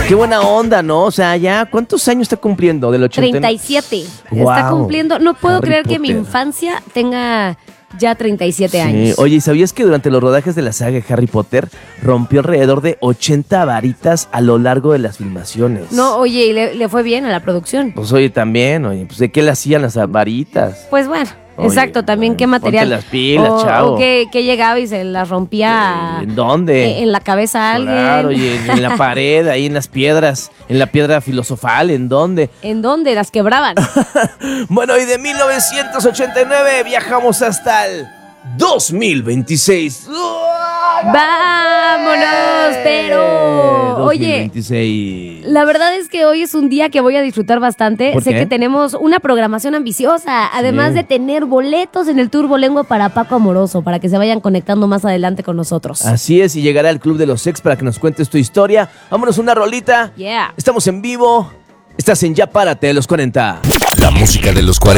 Qué buena onda, ¿no? O sea, ya, ¿cuántos años está cumpliendo del 80? 37. Wow. Está cumpliendo. No puedo Harry creer que mi Potter. infancia tenga ya 37 Sí. años. Oye, ¿y sabías que durante los rodajes de la saga de Harry Potter rompió alrededor de 80 varitas a lo largo de las filmaciones? No, oye, y le fue bien a la producción. Pues oye, también, oye, pues ¿de qué le hacían las varitas? Pues bueno, Oye, exacto, también qué ponte material. las pilas, o, chavo. O que llegaba y se las rompía ¿En dónde? en la cabeza a alguien. Claro, oye, en la pared, ahí en las piedras, en la piedra filosofal, ¿en dónde? ¿En dónde? Las quebraban. Bueno, y de 1989 viajamos hasta el 2026. ¡Vámonos! Pero, oye, 2026. la verdad es que hoy es un día que voy a disfrutar bastante. ¿Por Sé qué? que tenemos una programación ambiciosa, además Sí. de tener boletos en el Turbo Lengua para Paco Amoroso, para que se vayan conectando más adelante con nosotros. Así es, y llegará al Club de los Ex para que nos cuentes tu historia. Vámonos una rolita. Yeah. Estamos en vivo. Estás en Ya Párate de los 40. La música de los 40.